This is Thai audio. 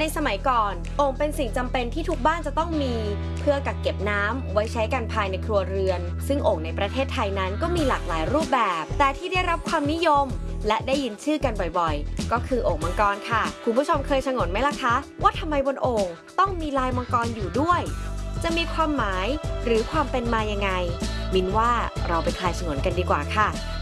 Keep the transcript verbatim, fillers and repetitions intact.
ในสมัยก่อนโอ่งเป็นสิ่งจำเป็นที่ทุกบ้านจะต้องมีเพื่อกักเก็บน้ำไว้ใช้กันภายในครัวเรือนซึ่งโอ่งในประเทศไทยนั้นก็มีหลากหลายรูปแบบแต่ที่ได้รับความนิยมและได้ยินชื่อกันบ่อยๆก็คือโอ่งมังกรค่ะคุณผู้ชมเคยชงนไหมล่ะคะว่าทำไมบนโอ่งต้องมีลายมังกรอยู่ด้วยจะมีความหมายหรือความเป็นมายังไงมินว่าเราไปคลายฉงนกันดีกว่าค่ะ